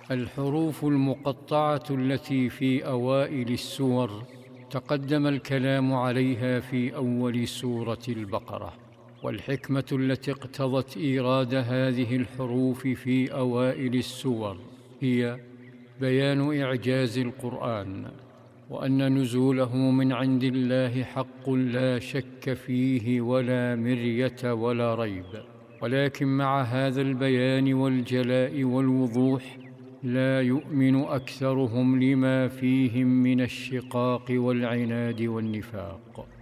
الحروف المقطعة التي في أوائل السور تقدم الكلام عليها في أول سورة البقرة، والحكمة التي اقتضت إيراد هذه الحروف في أوائل السور هي بيان إعجاز القرآن، وأن نزوله من عند الله حق لا شك فيه ولا مرية ولا ريب. ولكن مع هذا البيان والجلاء والوضوح لا يؤمن أكثرهم لما فيهم من الشقاق والعناد والنفاق.